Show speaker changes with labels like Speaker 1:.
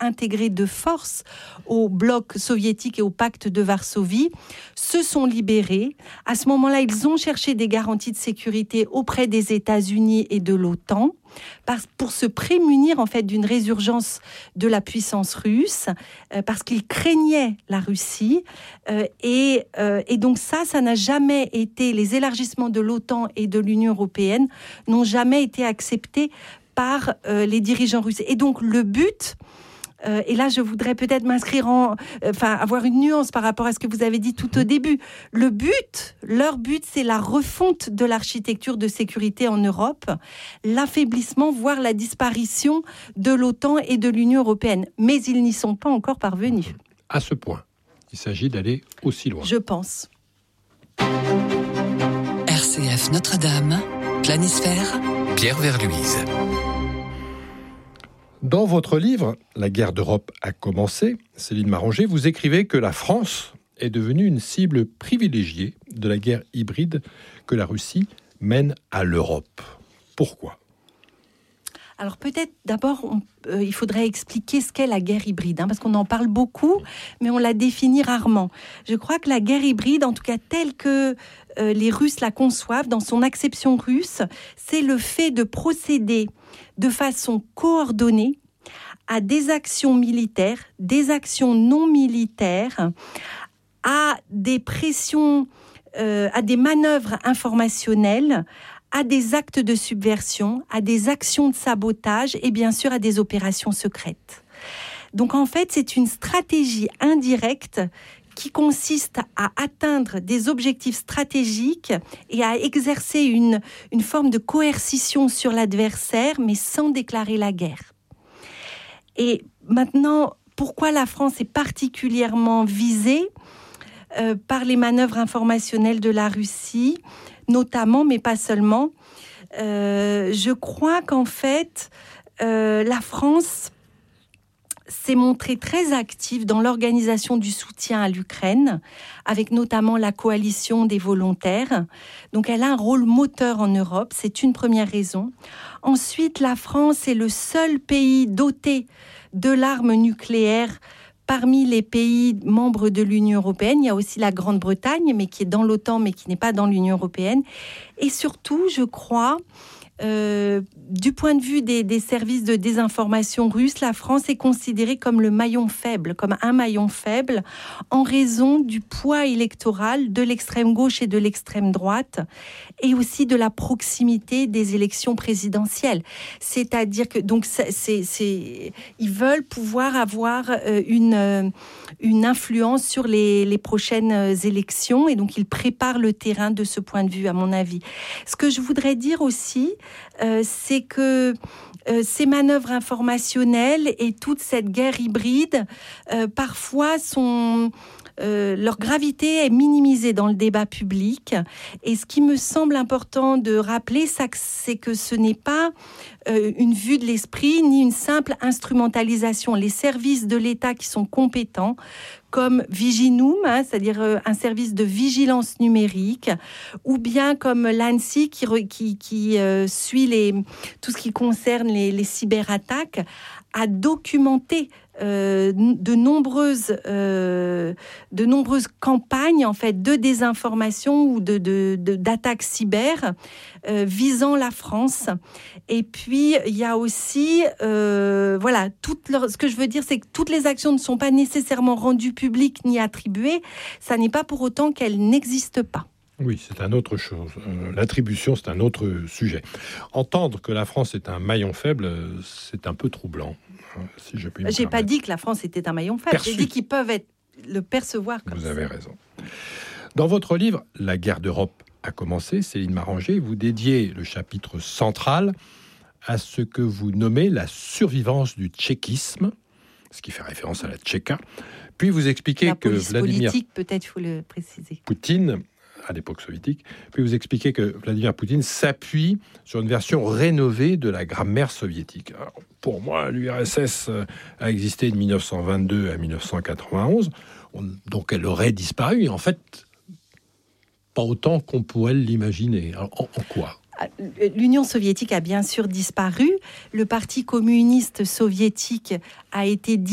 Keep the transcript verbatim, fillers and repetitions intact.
Speaker 1: intégrés de force au bloc soviétique et au pacte de Varsovie, se sont libérés. À ce moment-là, ils ont cherché des garanties de sécurité auprès des États-Unis et de l'OTAN, pour se prémunir en fait d'une résurgence de la puissance russe, euh, parce qu'ils craignaient la Russie. Euh, et, euh, et donc ça, ça n'a jamais été, les élargissements de l'OTAN et de l'Union européenne n'ont jamais été acceptés par euh, les dirigeants russes. Et donc le but... Euh, et là, je voudrais peut-être m'inscrire en... Euh, enfin, avoir une nuance par rapport à ce que vous avez dit tout au début. Le but, leur but, c'est la refonte de l'architecture de sécurité en Europe, l'affaiblissement, voire la disparition de l'OTAN et de l'Union européenne. Mais ils n'y sont pas encore parvenus.
Speaker 2: À ce point, il s'agit d'aller aussi loin.
Speaker 1: Je pense.
Speaker 3: R C F Notre-Dame, Planisphère,
Speaker 4: Pierre Verluise.
Speaker 2: Dans votre livre, La guerre d'Europe a commencé, Céline Marangé, vous écrivez que la France est devenue une cible privilégiée de la guerre hybride que la Russie mène à l'Europe. Pourquoi ?
Speaker 1: Alors peut-être d'abord, on, euh, il faudrait expliquer ce qu'est la guerre hybride, hein, parce qu'on en parle beaucoup, mais on la définit rarement. Je crois que la guerre hybride, en tout cas telle que euh, les Russes la conçoivent, dans son acception russe, c'est le fait de procéder de façon coordonnée à des actions militaires, des actions non militaires, à des pressions, euh, à des manœuvres informationnelles, à des actes de subversion, à des actions de sabotage et bien sûr à des opérations secrètes. Donc en fait, c'est une stratégie indirecte qui consiste à atteindre des objectifs stratégiques et à exercer une, une forme de coercition sur l'adversaire, mais sans déclarer la guerre. Et maintenant, pourquoi la France est particulièrement visée euh, par les manœuvres informationnelles de la Russie, notamment, mais pas seulement. Euh, je crois qu'en fait, euh, la France s'est montrée très active dans l'organisation du soutien à l'Ukraine, avec notamment la coalition des volontaires. Donc elle a un rôle moteur en Europe, c'est une première raison. Ensuite, la France est le seul pays doté de l'arme nucléaire parmi les pays membres de l'Union européenne. Il y a aussi la Grande-Bretagne, mais qui est dans l'OTAN, mais qui n'est pas dans l'Union européenne. Et surtout, je crois, euh, du point de vue des, des services de désinformation russes, la France est considérée comme le maillon faible, comme un maillon faible, en raison du poids électoral de l'extrême gauche et de l'extrême droite, et aussi de la proximité des élections présidentielles. C'est-à-dire que donc c'est, c'est, c'est, ils veulent pouvoir avoir une, une influence sur les, les prochaines élections, et donc ils préparent le terrain de ce point de vue, à mon avis. Ce que je voudrais dire aussi, euh, c'est que euh, ces manœuvres informationnelles et toute cette guerre hybride, euh, parfois sont... Euh, leur gravité est minimisée dans le débat public. Et ce qui me semble important de rappeler, c'est que ce n'est pas euh, une vue de l'esprit ni une simple instrumentalisation. Les services de l'État qui sont compétents, comme Viginum, hein, c'est-à-dire euh, un service de vigilance numérique, ou bien comme l'ANSSI qui, qui, qui euh, suit les, tout ce qui concerne les, les cyberattaques, a documenté Euh, de nombreuses euh, de nombreuses campagnes en fait de désinformation ou de, de, de d'attaques cyber euh, visant la France. Et puis il y a aussi euh, voilà toutes leurs, ce que je veux dire, c'est que toutes les actions ne sont pas nécessairement rendues publiques ni attribuées. Ça n'est pas pour autant qu'elles n'existent pas.
Speaker 2: Oui, c'est un autre chose. Euh, l'attribution, c'est un autre sujet. Entendre que la France est un maillon faible, c'est un peu troublant. Si je puis me
Speaker 1: J'ai
Speaker 2: permettre.
Speaker 1: pas dit que la France était un maillon faible.
Speaker 2: Perçu.
Speaker 1: J'ai dit qu'ils peuvent être, le percevoir comme
Speaker 2: Vous
Speaker 1: ça.
Speaker 2: avez raison. Dans votre livre, La guerre d'Europe a commencé, Céline Marangé, vous dédiez le chapitre central à ce que vous nommez la survivance du tchéquisme, ce qui fait référence à la Tchéka. Puis vous expliquez
Speaker 1: la
Speaker 2: que
Speaker 1: police
Speaker 2: Vladimir
Speaker 1: politique, peut-être, il faut le préciser.
Speaker 2: Poutine, à l'époque soviétique, puis vous expliquez que Vladimir Poutine s'appuie sur une version rénovée de la grammaire soviétique. Alors, pour moi, l'U R S S a existé de dix-neuf cent vingt-deux à dix-neuf cent quatre-vingt-onze, on, donc elle aurait disparu. En fait, pas autant qu'on pourrait l'imaginer. Alors, en, en quoi ?
Speaker 1: L'Union soviétique a bien sûr disparu. Le Parti communiste soviétique a été